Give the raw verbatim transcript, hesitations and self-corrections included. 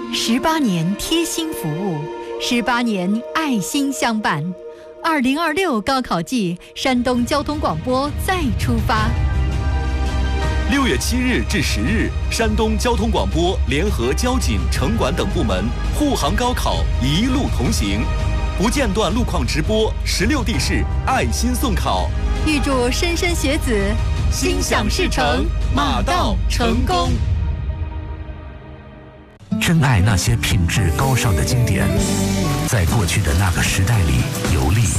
十八年贴心服务，十八年爱心相伴。二零二六高考季，山东交通广播再出发。 六月七日至十日，山东交通广播联合交警、城管等部门护航高考，一路同行，不间断路况直播，十六地市爱心送考。 预祝莘莘学子心想事成，马到成功。 珍爱那些品质高尚的经典，在过去的那个时代里游历。